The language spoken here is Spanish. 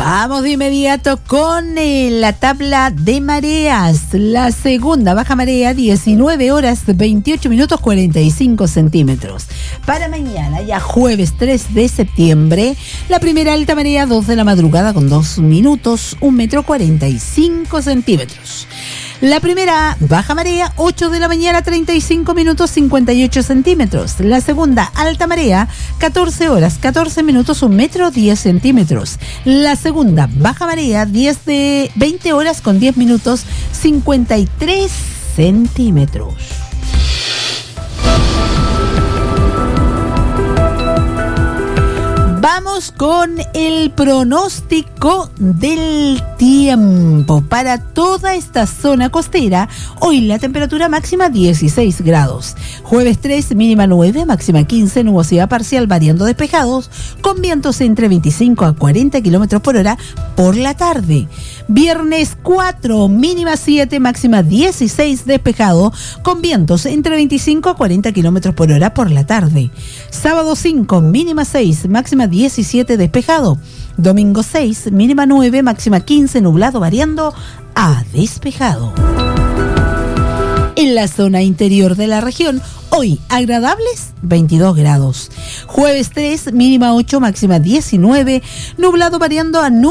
Vamos de inmediato con la tabla de mareas. La segunda baja marea, 19 horas 28 minutos 45 centímetros. Para mañana, ya jueves 3 de septiembre, la primera alta marea, 2 de la madrugada con 2 minutos, 1 metro 45 centímetros. La primera baja marea, 8 de la mañana, 35 minutos, 58 centímetros. La segunda alta marea, 14 horas, 14 minutos, 1 metro, 10 centímetros. La segunda baja marea, 20 horas con 10 minutos, 53 centímetros. Vamos con el pronóstico del tiempo para toda esta zona costera. Hoy la temperatura máxima 16 grados. Jueves 3, mínima 9, máxima 15, nubosidad parcial variando despejados, con vientos entre 25 a 40 kilómetros por hora por la tarde. Viernes 4, mínima 7, máxima 16, despejado, con vientos entre 25 a 40 kilómetros por hora por la tarde. Sábado 5, mínima 6, máxima 17, despejado. Domingo 6, mínima 9, máxima 15, nublado variando a despejado. En la zona interior de la región, hoy agradables 22 grados. Jueves 3, mínima 8, máxima 19, nublado variando a